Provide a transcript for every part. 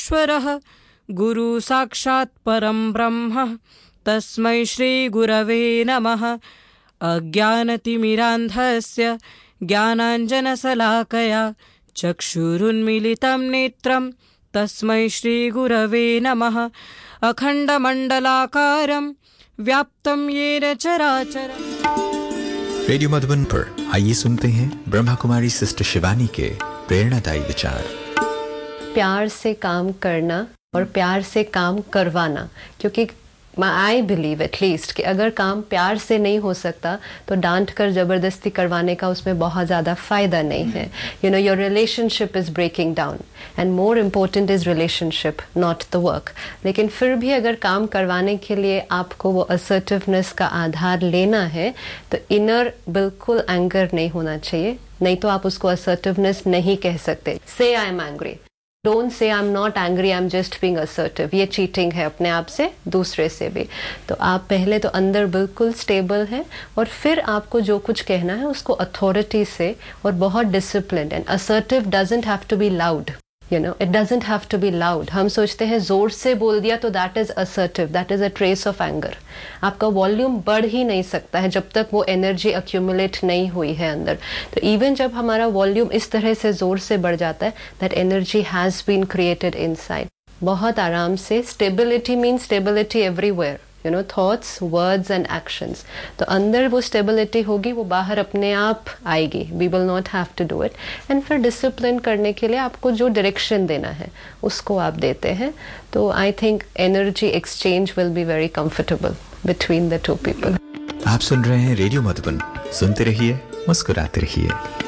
ईश्वरः गुरु साक्षात् परं ब्रह्म तस्मै श्री गुरवे नमः। अज्ञानतिमिरान्धस्य ज्ञानाञ्जनशलाकया चक्षुरुन्मीलितं नेत्रं तस्मै श्री गुरवे नमः। अखण्डमण्डलाकारं व्याप्तं येन चराचरम्। रेडियो मधुबन पर आइए सुनते हैं ब्रह्मा कुमारी सिस्टर शिवानी के प्रेरणादायी विचार। प्यार से काम करना और प्यार से काम करवाना, क्योंकि आई बिलीव एटलीस्ट कि अगर काम प्यार से नहीं हो सकता तो डांट कर ज़बरदस्ती करवाने का उसमें बहुत ज़्यादा फ़ायदा नहीं है। You know, your relationship is breaking down and more important is relationship, not the work. लेकिन फिर भी अगर काम करवाने के लिए आपको वो असर्टिवनेस का आधार लेना है तो इनर बिल्कुल एंगर नहीं होना चाहिए, नहीं तो आप उसको असर्टिवनेस नहीं कह सकते। से I am angry, don't say I am not angry, I am just being assertive. ये चीटिंग है अपने आप से, दूसरे से भी। तो आप पहले तो अंदर बिल्कुल स्टेबल हैं और फिर आपको जो कुछ कहना है उसको अथॉरिटी से और बहुत discipline. And assertive doesn't have to be loud, you know, it doesn't have to be loud. हम सोचते हैं जोर से बोल दिया तो that is assertive, that is a trace of anger. आपका वॉल्यूम बढ़ ही नहीं सकता है जब तक वो एनर्जी अक्यूमुलेट नहीं हुई है अंदर। तो इवन जब हमारा वॉल्यूम इस तरह से जोर से बढ़ जाता है, that energy has been created inside. बहुत आराम से, stability means stability everywhere, you know, thoughts, words and actions. तो अंदर वो स्टेबिलिटी होगी, वो बाहर अपने आप आएगी। We will not have to do it. And फिर डिसिप्लिन करने के लिए आपको जो डायरेक्शन देना है उसको आप देते हैं। तो I think energy exchange will be very comfortable between the two people. आप सुन रहे हैं रेडियो मधुबन, सुनते रहिए, मुस्कुराते रहिए।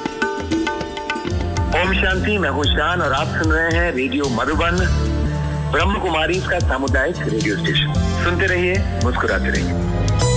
ओम शांति, मैं हूं शान और आप सुन रहे हैं रेडियो मधुबन, ब्रह्म कुमारी का सामुदायिक रेडियो स्टेशन। सुनते रहिए, मुस्कुराते रहिए।